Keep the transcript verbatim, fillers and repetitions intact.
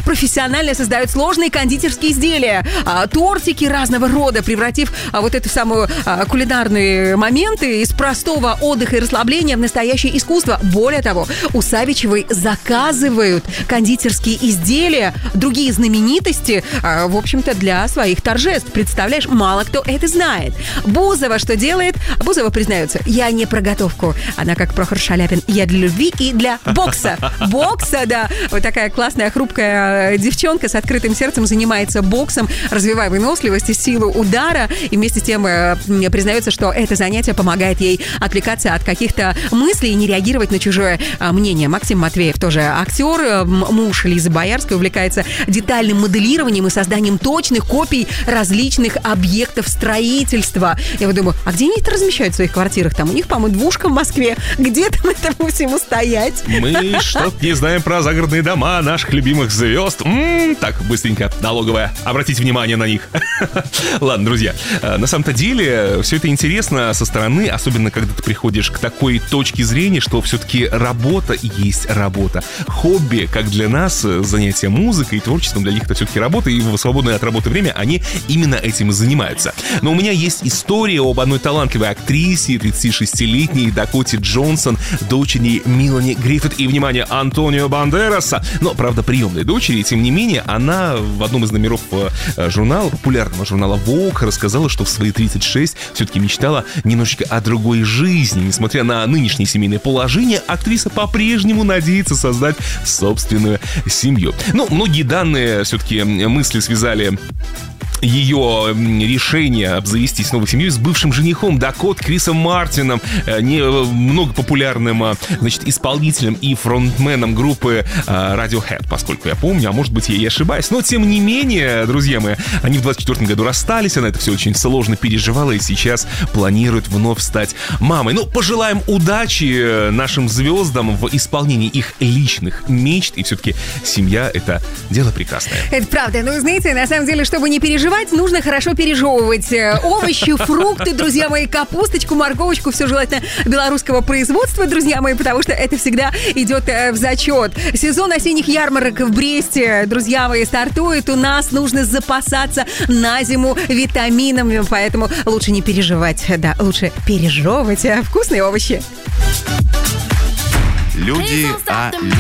профессионально создают сложные кондитерские изделия, а, тортики разного рода, превратив а, вот эту самую а, кулинарные моменты из простого отдыха и расслабления в настоящее искусство. Более того, у Савичевой заказывают кондитерские изделия другие знаменитости, а, в общем-то, для своих торжеств. Представляешь, мало кто это знает. Бузова что делает? Бузова признается, я не про готовку. Она, как Прохор Шаляпин, я для любви и для бокса. Бокса, да. Вот такая классная, хрупкая девчонка с открытым сердцем занимается боксом, развивая выносливость и силу удара. И вместе с тем э, признается, что это занятие помогает ей отвлекаться от каких-то мыслей и не реагировать на чужое э, мнение. Максим Матвеев, тоже актер, э, муж Лизы Боярской, увлекается детальным моделированием и созданием точных копий различных объектов строительства. Я вот думаю, а где они это размещают в своих квартирах? Там у них, по-моему, двушка в Москве. Где там этому всему стоять? Мы что-то не знаем про загородные дома наших любимых звезд. М-м, так, быстренько, налоговая. Обратите внимание на них. Ладно, друзья, на самом-то деле все это интересно со стороны, особенно когда ты приходишь к такой точке зрения, что все-таки работа есть работа. Хобби, как для нас, занятия музыкой и творчеством, для них это все-таки работа, и в свободное от работы время они именно этим и занимаются. Но у меня есть история об одной талантливой актрисе, тридцатишестилетней Дакоте Джонсон, дочери Мелани Гриффит и, внимание, Антонио Бандераса. Но, правда, приемной дочери, тем не менее, она в одном из номеров журнала, популярного журнала Vogue, рассказала, что в свои тридцать шесть все-таки мечтала немножечко о другой жизни. Несмотря на нынешнее семейное положение, актриса по-прежнему надеется создать собственную семью. Ну, многие данные все-таки мысли связали ее решение обзавестись новой семьей с бывшим женихом Дакот Крисом Мартином, не много популярным, значит, исполнителем и фронтменом группы Radiohead, поскольку я помню, а может быть я и ошибаюсь, но тем не менее, друзья мои, они в двадцать четвёртом году расстались, она это все очень сложно переживала и сейчас планирует вновь стать мамой. Ну, пожелаем удачи нашим звездам в исполнении их личных мечт, и все-таки семья — это дело прекрасное. Это правда. Ну, знаете, на самом деле, чтобы не переживать, нужно хорошо пережевывать овощи, фрукты, друзья мои, капусточку, морковочку, все желательно белорусского производства, друзья мои, потому что это всегда идет в зачет. Сезон осенних ярмарок в Бресте, друзья мои, стартует. У нас нужно запасаться на зиму витаминами, поэтому лучше не переживать, да, лучше пережевывать вкусные овощи. Люди о